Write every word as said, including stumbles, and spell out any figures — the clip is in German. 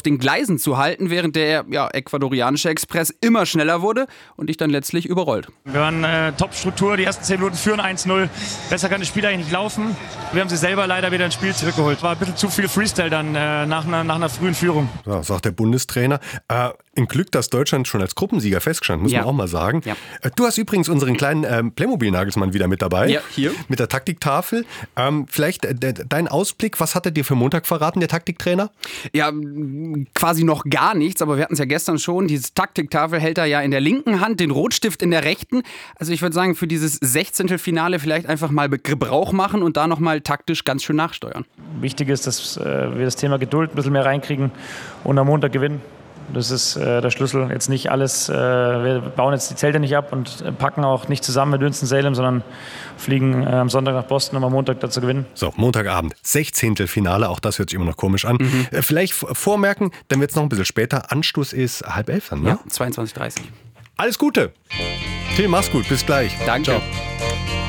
den Gleisen zu halten, während der ja, ecuadorianische Express immer schneller wurde und dich dann letztlich überrollt. Wir waren äh, Top-Struktur, die ersten zehn Minuten führen eins null. Besser kann das Spiel eigentlich nicht laufen. Wir haben sie selber leider wieder ins Spiel zurückgeholt. War ein bisschen zu viel Freestyle dann äh, nach, einer, nach einer frühen Führung. Ja, sagt der Bundestrainer. Äh, ein Glück, dass Deutschland schon als Gruppensieger feststand, muss ja. man auch mal sagen. Ja. Äh, du hast übrigens unseren kleinen ähm, Playmobil-Nagelsmann wieder mit dabei. Ja, hier. Mit der Taktiktafel. Ähm, vielleicht äh, dein Ausblick, was hat er dir für Montag verraten, der Taktiktrainer? Ja, quasi noch gar nichts, aber wir hatten es ja gestern schon. Diese Taktiktafel hält er ja in der linken Hand, den Rotstift in der rechten. Also ich würde sagen, für dieses Sechzehntelfinale vielleicht einfach mal Gebrauch machen und da nochmal taktisch ganz schön nachsteuern. Wichtig ist, dass äh, wir das Thema Geduld ein bisschen mehr reinkriegen und am Montag gewinnen. Das ist äh, der Schlüssel. Jetzt nicht alles, äh, wir bauen jetzt die Zelte nicht ab und packen auch nicht zusammen mit Winston-Salem, sondern fliegen äh, am Sonntag nach Boston, um am Montag da zu gewinnen. So, Montagabend, Sechzehntelfinale, auch das hört sich immer noch komisch an. Mhm. Äh, vielleicht vormerken, dann wird es noch ein bisschen später. Anstoß ist halb elf dann, ne? Ja, zweiundzwanzig Uhr dreißig. Alles Gute. Till, mach's gut, bis gleich. Danke. Ciao.